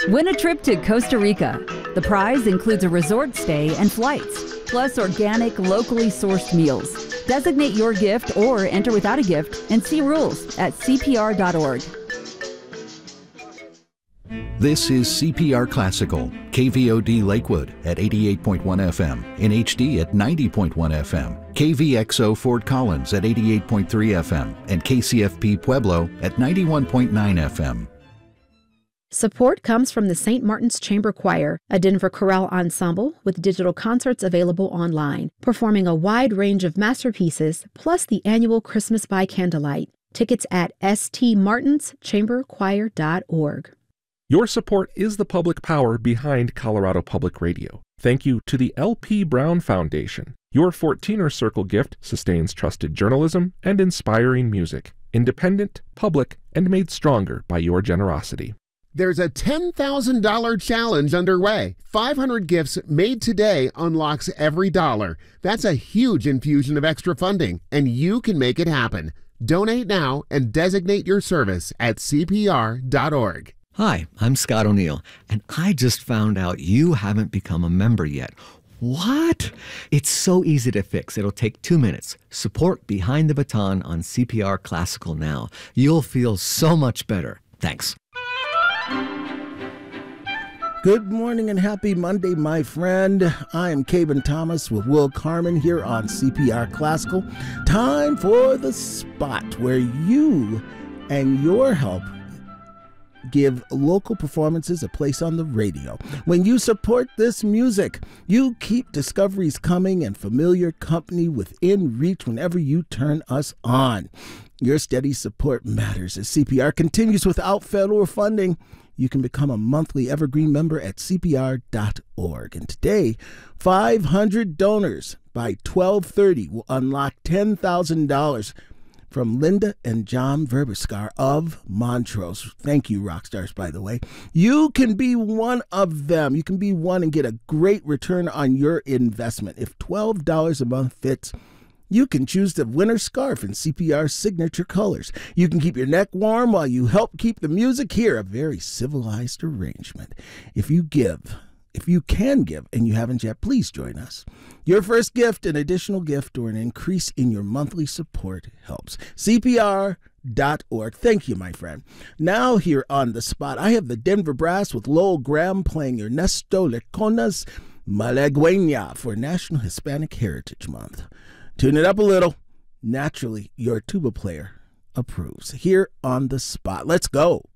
Win a trip to Costa Rica. The prize includes a resort stay and flights, plus organic, locally sourced meals. Designate your gift or enter without a gift and see rules at CPR.org. This is CPR Classical, KVOD Lakewood at 88.1 FM, in HD at 90.1 FM, KVXO Fort Collins at 88.3 FM, and KCFP Pueblo at 91.9 FM. Support comes from the St. Martin's Chamber Choir, a Denver chorale ensemble with digital concerts available online, performing a wide range of masterpieces, plus the annual Christmas by Candlelight. Tickets at stmartinschamberchoir.org. Your support is the public power behind Colorado Public Radio. Thank you to the L.P. Brown Foundation. Your 14er Circle gift sustains trusted journalism and inspiring music, independent, public, and made stronger by your generosity. There's a $10,000 challenge underway. 500 gifts made today unlocks every dollar. That's a huge infusion of extra funding, and you can make it happen. Donate now and designate your service at CPR.org. Hi, I'm Scott O'Neill, and I just found out you haven't become a member yet. What? It's so easy to fix. It'll take 2 minutes. Support Behind the Baton on CPR Classical now. You'll feel so much better. Thanks. Good morning and happy Monday, my friend. I am Caben Thomas with Will Carmen here on CPR Classical. Time for the spot where you and your help give local performances a place on the radio. When you support this music, you keep discoveries coming and familiar company within reach whenever you turn us on. Your steady support matters as CPR continues without federal funding. You can become a monthly evergreen member at CPR.org. And today, 500 donors by 12:30 will unlock $10,000 from Linda and John Verbiskar of Montrose. Thank you, rock stars, by the way. You can be one of them. You can be one and get a great return on your investment. If $12 a month fits, you can choose the winner scarf in CPR's signature colors. You can keep your neck warm while you help keep the music here. A very civilized arrangement. If you can give, and you haven't yet, please join us. Your first gift, an additional gift, or an increase in your monthly support helps. CPR.org. Thank you, my friend. Now here on the spot, I have the Denver Brass with Lowell Graham playing Ernesto Lecuna's Malagueña for National Hispanic Heritage Month. Tune it up a little. Naturally, your tuba player approves. Here on the spot. Let's go.